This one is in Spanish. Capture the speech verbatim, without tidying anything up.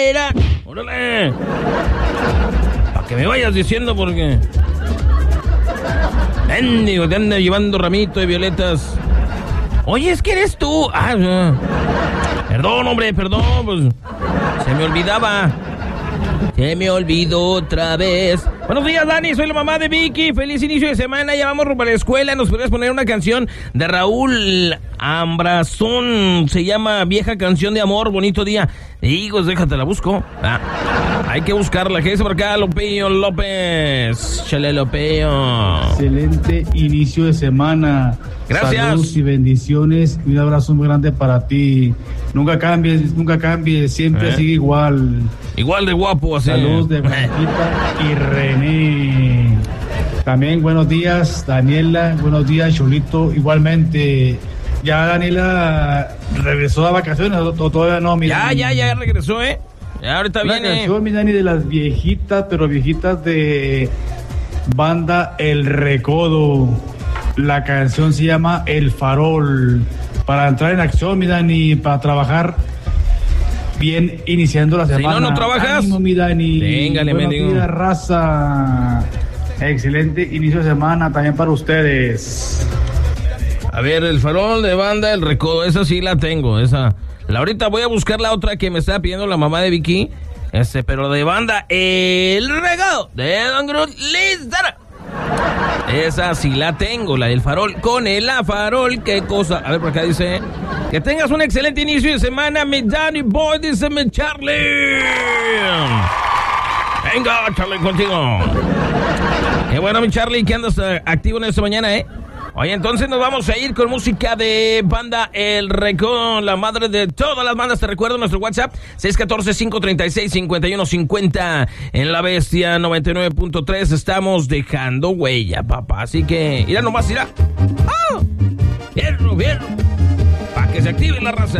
fuera. ¡Órale! Para que me vayas diciendo porque... Mendigo, te anda llevando ramito de violetas. Oye, es que eres tú. Ah, no. Perdón, hombre, perdón, pues... Se me olvidaba. Se me olvidó otra vez. Buenos días, Dani, soy la mamá de Vicky. Feliz inicio de semana, ya vamos rumbo a la escuela. ¿Nos podrías poner una canción de Raúl Ambrazón? Se llama Vieja Canción de Amor, bonito día. Hijos, déjate, la busco. Ah, hay que buscarla. ¿Qué dice por acá, Lopillo López? Chale, Lopillo. Excelente inicio de semana. Gracias. Saludos y bendiciones. Y un abrazo muy grande para ti. Nunca cambies, nunca cambies. Siempre ¿Eh? sigue igual. Igual de guapo, así. Saludos de Blanquita y René. También buenos días, Daniela. Buenos días, Cholito. Igualmente. Ya Daniela regresó a vacaciones o todavía no, mi Ya, Dani? ya, ya regresó, ¿eh? Ya ahorita Una viene. canción, mi Dani, de las viejitas, pero viejitas de banda El Recodo. La canción se llama El Farol. Para entrar en acción, mi Dani, para trabajar bien iniciando la semana. Si no, no trabajas. Ánimo, mi Dani. Téngale, Buenos mendigo. días, raza. Excelente inicio de semana también para ustedes. A ver, El Farol de banda El Recodo, esa sí la tengo, esa. La ahorita voy a buscar la otra que me estaba pidiendo la mamá de Vicky. Este, pero de banda El Recodo de Don Groot Lizara. Esa sí la tengo, la del Farol con el A Farol, qué cosa. A ver, por acá dice: que tengas un excelente inicio de semana, mi Danny Boy, dice mi Charlie. Venga, Charlie, contigo. Qué bueno, mi Charlie, que andas uh, activo en esta mañana, ¿eh? Oye, entonces nos vamos a ir con música de banda El Recodo, la madre de todas las bandas. Te recuerdo nuestro WhatsApp, seis uno cuatro, cinco tres seis, cinco uno cinco cero. En La Bestia noventa y nueve punto tres estamos dejando huella, papá. Así que, mira nomás, mira. ¡Ah! Fierro, fierro. Para que se active la raza.